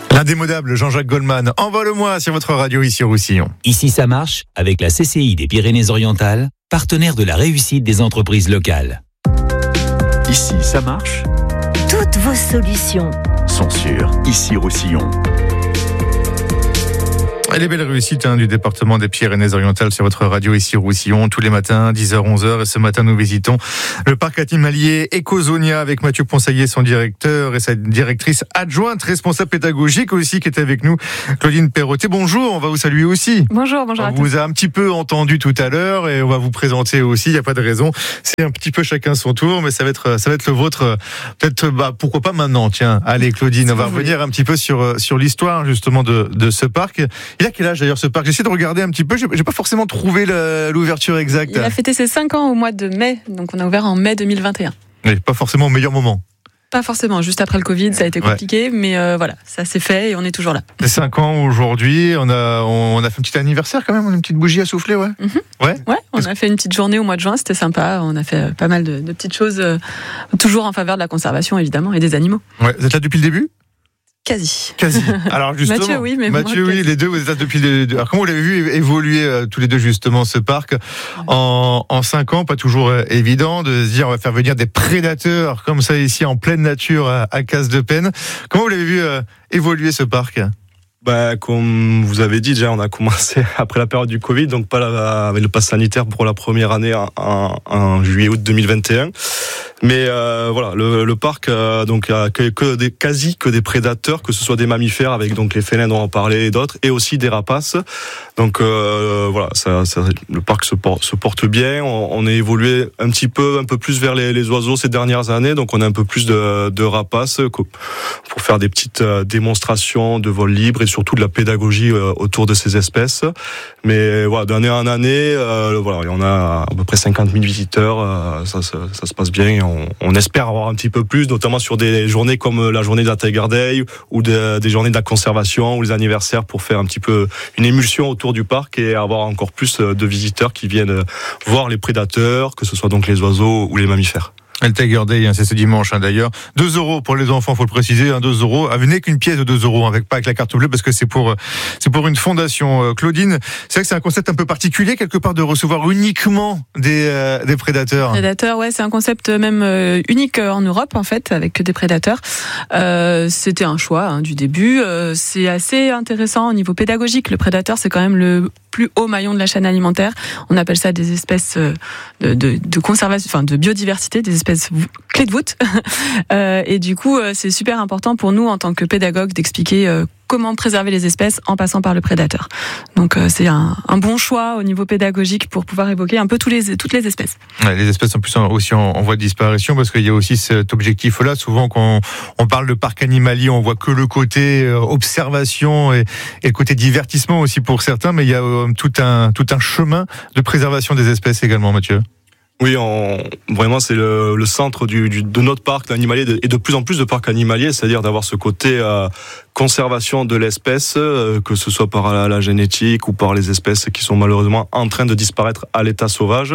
L'indémodable Jean-Jacques Goldman, envole-moi sur votre radio ici au Roussillon. Ici ça marche avec la CCI des Pyrénées-Orientales, partenaire de la réussite des entreprises locales. Ici ça marche. Toutes vos solutions sont sur Ici Roussillon. Et les belles réussites du département des Pyrénées-Orientales sur votre radio ici au Roussillon, tous les matins, 10h-11h. Et ce matin, nous visitons le parc animalier Ecozonia avec Mathieu Ponsaillet, son directeur, et sa directrice adjointe, responsable pédagogique aussi, qui est avec nous, Claudine Perrotet. Bonjour, on va vous saluer aussi. Bonjour à tous. On vous a un petit peu entendu tout à l'heure et on va vous présenter aussi, il n'y a pas de raison. C'est un petit peu chacun son tour, mais ça va être le vôtre. Peut-être, pourquoi pas maintenant, tiens. Allez, Claudine, on va revenir un petit peu sur l'histoire, justement, de ce parc. Il a quel âge d'ailleurs ce parc? J'essaie de regarder un petit peu, j'ai pas forcément trouvé l'ouverture exacte. Il a fêté ses 5 ans au mois de mai, donc on a ouvert en mai 2021. Mais pas forcément au meilleur moment. Pas forcément, juste après le Covid, ça a été compliqué, mais voilà, ça s'est fait et on est toujours là. C'est 5 ans aujourd'hui, on a fait un petit anniversaire quand même, on a une petite bougie à souffler, ouais. Mm-hmm. Ouais, on a fait une petite journée au mois de juin, c'était sympa, on a fait pas mal de petites choses, toujours en faveur de la conservation évidemment et des animaux. Ouais, vous êtes là depuis le début ? Quasi. Alors justement, Mathieu, oui, mais Mathieu, oui, les deux, vous êtes là depuis le début. Alors comment vous l'avez vu évoluer tous les deux justement ce parc en 5 ans, pas toujours évident de se dire on va faire venir des prédateurs comme ça ici en pleine nature à Casse-de-Pène. Comment vous l'avez vu évoluer ce parc ? Comme vous avez dit, déjà, on a commencé après la période du Covid, donc pas avec le pass sanitaire pour la première année en juillet-août 2021. Mais voilà, le parc donc a quasi que des prédateurs, que ce soit des mammifères avec donc les félins dont on parlait et d'autres, et aussi des rapaces. Donc voilà, le parc se porte bien. On a évolué un peu plus vers les oiseaux ces dernières années, donc on a un peu plus de rapaces pour faire des petites démonstrations de vol libre et surtout de la pédagogie autour de ces espèces. Mais voilà, d'année en année, voilà, on a à peu près 50 000 visiteurs. Ça se passe bien. Et on espère avoir un petit peu plus, notamment sur des journées comme la journée de la Tiger Day ou des journées de la conservation ou les anniversaires pour faire un petit peu une émulsion autour du parc et avoir encore plus de visiteurs qui viennent voir les prédateurs, que ce soit donc les oiseaux ou les mammifères. Le Tiger Day, c'est ce dimanche d'ailleurs. 2 € pour les enfants, faut le préciser, 2 €. Venez qu'une pièce de 2 €, pas avec la carte bleue, parce que c'est pour une fondation. Claudine, c'est vrai que c'est un concept un peu particulier quelque part de recevoir uniquement des prédateurs. Prédateurs, ouais, c'est un concept même unique en Europe en fait, avec des prédateurs. C'était un choix du début. C'est assez intéressant au niveau pédagogique. Le prédateur, c'est quand même le plus haut maillon de la chaîne alimentaire. On appelle ça des espèces de conservation, enfin de biodiversité, des espèces clés de voûte. Et du coup, c'est super important pour nous en tant que pédagogues d'expliquer comment préserver les espèces en passant par le prédateur. Donc c'est un bon choix au niveau pédagogique pour pouvoir évoquer un peu toutes les espèces. Ouais, les espèces sont plus aussi en voie de disparition parce qu'il y a aussi cet objectif-là. Souvent quand on parle de parc animalier, on voit que le côté observation et le côté divertissement aussi pour certains, mais il y a tout un chemin de préservation des espèces également, Mathieu. Oui, vraiment c'est le centre de notre parc animalier et de plus en plus de parcs animaliers, c'est-à-dire d'avoir ce côté conservation de l'espèce, que ce soit par la génétique ou par les espèces qui sont malheureusement en train de disparaître à l'état sauvage.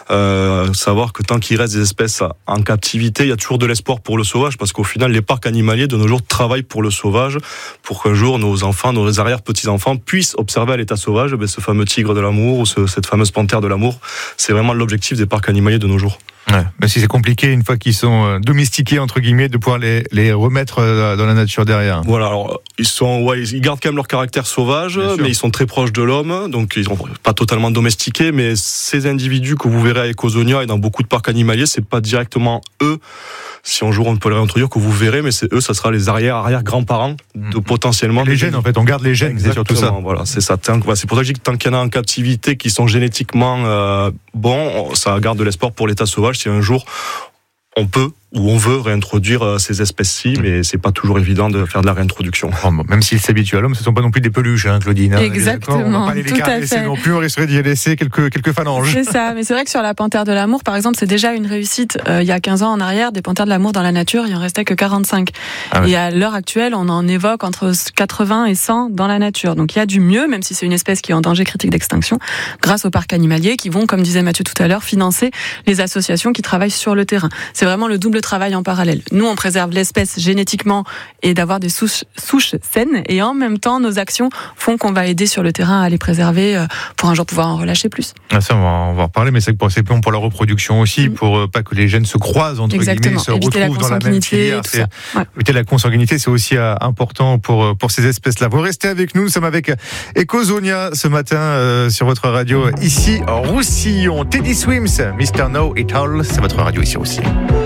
Savoir que tant qu'il reste des espèces en captivité, il y a toujours de l'espoir pour le sauvage, parce qu'au final, les parcs animaliers de nos jours travaillent pour le sauvage, pour qu'un jour nos enfants, nos arrière-petits-enfants puissent observer à l'état sauvage ce fameux tigre de l'amour ou cette fameuse panthère de l'amour. C'est vraiment l'objectif des parcs animaliers de nos jours. Ouais, mais si c'est compliqué une fois qu'ils sont domestiqués entre guillemets de pouvoir les remettre dans la nature derrière. Voilà, alors ils gardent quand même leur caractère sauvage, mais ils sont très proches de l'homme, donc ils sont pas totalement domestiqués, mais ces individus que vous verrez à Ecozonia et dans beaucoup de parcs animaliers, c'est pas directement eux. Si un jour on peut les réintroduire, que vous verrez, mais c'est eux, ça sera les arrière-grands-parents de potentiellement. Les gènes, en fait, on garde les gènes, c'est surtout ça. Voilà, c'est ça. C'est pour ça que je dis que tant qu'il y en a en captivité qui sont génétiquement bons, ça garde de l'espoir pour l'état sauvage. Si un jour on peut ou on veut réintroduire ces espèces-ci, mais c'est pas toujours évident de faire de la réintroduction. Même s'ils s'habituent à l'homme, ce sont pas non plus des peluches, Claudine. Exactement. On va pas les caresser non plus, on risquerait d'y laisser quelques phalanges. C'est ça, mais c'est vrai que sur la panthère de l'amour, par exemple, c'est déjà une réussite. Il y a 15 ans en arrière, des panthères de l'amour dans la nature, il en restait que 45. Ah ouais. Et à l'heure actuelle, on en évoque entre 80 et 100 dans la nature. Donc il y a du mieux, même si c'est une espèce qui est en danger critique d'extinction, grâce aux parcs animaliers qui vont, comme disait Mathieu tout à l'heure, financer les associations qui travaillent sur le terrain. C'est vraiment le double double travail en parallèle. Nous, on préserve l'espèce génétiquement et d'avoir des souches saines, et en même temps, nos actions font qu'on va aider sur le terrain à les préserver pour un jour pouvoir en relâcher plus. Ah, ça, on va en reparler, mais c'est que c'est bon pour la reproduction aussi, pour pas que les gènes se croisent, entre guillemets, se retrouvent dans la même filière. Éviter la consanguinité, c'est aussi important pour ces espèces-là. Vous restez avec nous sommes avec Ecozonia ce matin sur votre radio ici Roussillon. Teddy Swims, Mr. Know It All, c'est votre radio ici Roussillon.